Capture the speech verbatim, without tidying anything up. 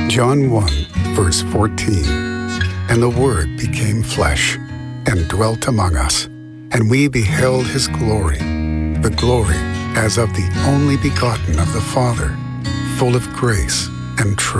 John one, verse fourteen. And the Word became flesh, and dwelt among us, and we beheld his glory, the glory as of the only begotten of the Father, full of grace and truth.